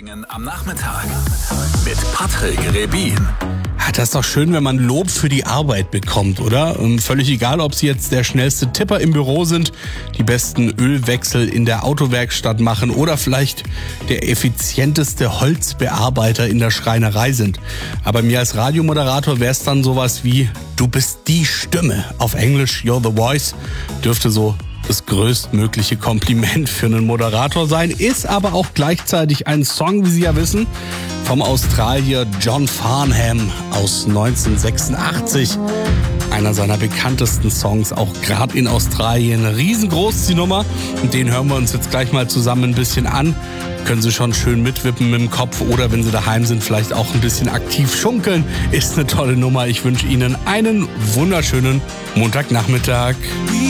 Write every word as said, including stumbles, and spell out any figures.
bringen am Nachmittag mit Patrick Rebin. Das ist doch schön, wenn man Lob für die Arbeit bekommt, oder? Und völlig egal, ob Sie jetzt der schnellste Tipper im Büro sind, die besten Ölwechsel in der Autowerkstatt machen oder vielleicht der effizienteste Holzbearbeiter in der Schreinerei sind. Aber mir als Radiomoderator wäre es dann sowas wie, du bist die Stimme. Auf Englisch, you're the voice, dürfte so das größtmögliche Kompliment für einen Moderator sein, ist aber auch gleichzeitig ein Song, wie Sie ja wissen, vom Australier John Farnham aus neunzehnhundertsechsundachtzig. Einer seiner bekanntesten Songs, auch gerade in Australien. Riesengroß die Nummer und den hören wir uns jetzt gleich mal zusammen ein bisschen an. Können Sie schon schön mitwippen mit dem Kopf oder wenn Sie daheim sind, vielleicht auch ein bisschen aktiv schunkeln. Ist eine tolle Nummer. Ich wünsche Ihnen einen wunderschönen Montagnachmittag.